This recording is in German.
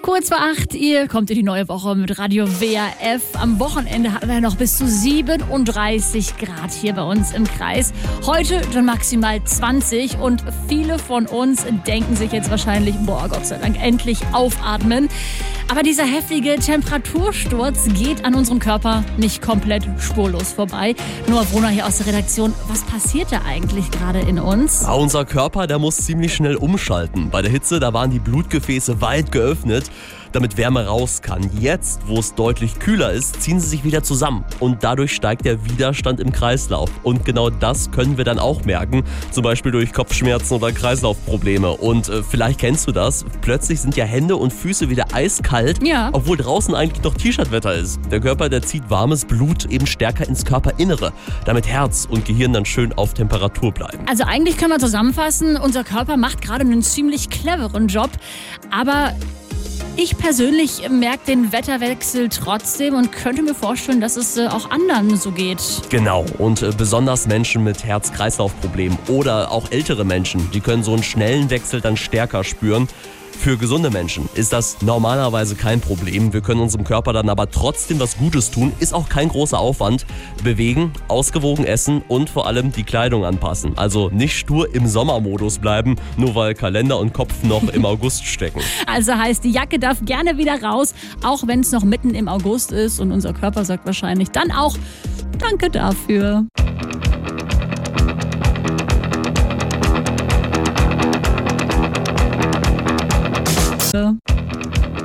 Kurz vor 8, ihr kommt in die neue Woche mit Radio WRF. Am Wochenende hatten wir noch bis zu 37 Grad hier bei uns im Kreis. Heute dann maximal 20 und viele von uns denken sich jetzt wahrscheinlich, boah, Gott sei Dank, endlich aufatmen. Aber dieser heftige Temperatursturz geht an unserem Körper nicht komplett spurlos vorbei. Noah Brunner hier aus der Redaktion. Was passiert da eigentlich gerade in uns? Ja, unser Körper, der muss ziemlich schnell umschalten. Bei der Hitze, da waren die Blutgefäße weit geöffnet, damit Wärme raus kann. Jetzt, wo es deutlich kühler ist, ziehen sie sich wieder zusammen. Und dadurch steigt der Widerstand im Kreislauf. Und genau das können wir dann auch merken. Zum Beispiel durch Kopfschmerzen oder Kreislaufprobleme. Und vielleicht kennst du das. Plötzlich sind ja Hände und Füße wieder eiskalt, Ja. obwohl draußen eigentlich noch T-Shirt-Wetter ist. Der Körper, der zieht warmes Blut eben stärker ins Körperinnere, damit Herz und Gehirn dann schön auf Temperatur bleiben. Also eigentlich können wir zusammenfassen, unser Körper macht gerade einen ziemlich cleveren Job. Aber ich persönlich merke den Wetterwechsel trotzdem und könnte mir vorstellen, dass es auch anderen so geht. Genau, und besonders Menschen mit Herz-Kreislauf-Problemen oder auch ältere Menschen, die können so einen schnellen Wechsel dann stärker spüren. Für gesunde Menschen ist das normalerweise kein Problem. Wir können unserem Körper dann aber trotzdem was Gutes tun. Ist auch kein großer Aufwand. Bewegen, ausgewogen essen und vor allem die Kleidung anpassen. Also nicht stur im Sommermodus bleiben, nur weil Kalender und Kopf noch im August stecken. Also heißt, die Jacke darf gerne wieder raus, auch wenn es noch mitten im August ist. Und unser Körper sagt wahrscheinlich dann auch Danke dafür. Ja.